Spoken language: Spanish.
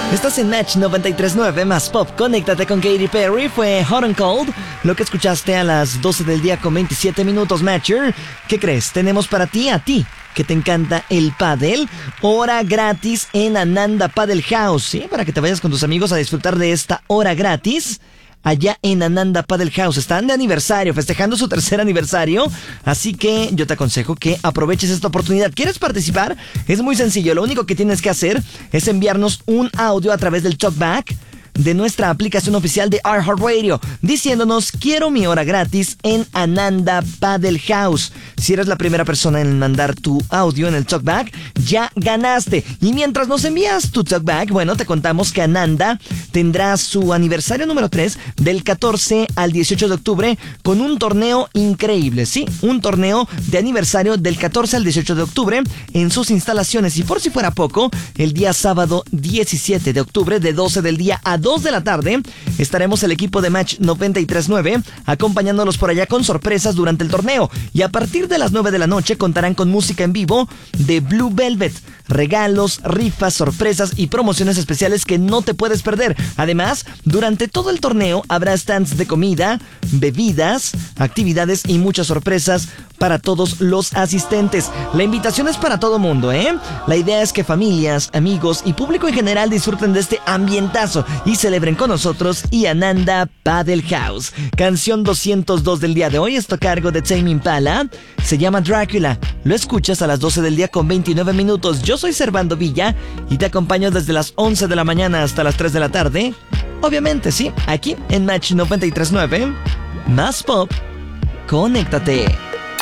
Estás en Match 93.9 más Pop. Conéctate con Katy Perry. Fue Hot and Cold, lo que escuchaste a las 12 del día con 27 minutos, Matcher. ¿Qué crees? Tenemos para ti, que te encanta el pádel, hora gratis en Ananda Padel House, ¿sí? Para que te vayas con tus amigos a disfrutar de esta hora gratis allá en Ananda Padel House. Están de aniversario, festejando su tercer aniversario, así que yo te aconsejo que aproveches esta oportunidad. ¿Quieres participar? Es muy sencillo, lo único que tienes que hacer es enviarnos un audio a través del talkback de nuestra aplicación oficial de iHeartRadio, diciéndonos: quiero mi hora gratis en Ananda Padel House. Si eres la primera persona en mandar tu audio en el talkback, ya ganaste. Y mientras nos envías tu talkback, bueno, te contamos que Ananda tendrá su aniversario número 3 del 14 al 18 de octubre con un torneo increíble, sí, un torneo de aniversario del 14 al 18 de octubre en sus instalaciones. Y por si fuera poco, el día sábado 17 de octubre de 12 del día a 2 de la tarde estaremos el equipo de Match 93.9 acompañándolos por allá con sorpresas durante el torneo, y a partir de las 9 de la noche contarán con música en vivo de Blue Velvet, regalos, rifas, sorpresas y promociones especiales que no te puedes perder. Además, durante todo el torneo habrá stands de comida, bebidas, actividades y muchas sorpresas para todos los asistentes. La invitación es para todo mundo, ¿eh? La idea es que familias, amigos y público en general disfruten de este ambientazo y celebren con nosotros y Ananda Padel House. Canción 202 del día de hoy, esto a cargo de Tame Impala. Se llama Drácula. Lo escuchas a las 12 del día con 29 minutos. Yo soy Servando Villa y te acompaño desde las 11 de la mañana hasta las 3 de la tarde. Obviamente, sí, aquí en Match 93.9. Más Pop. Conéctate.